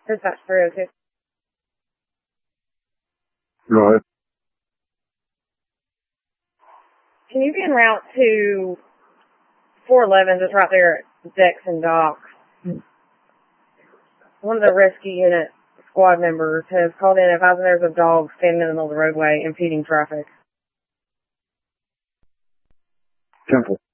Dispatch 302. Go ahead. Can you be en route to 411, just right there at Decks and Docks? One of the rescue unit squad members has called in advising there's a dog standing in the middle of the roadway impeding traffic. Temple.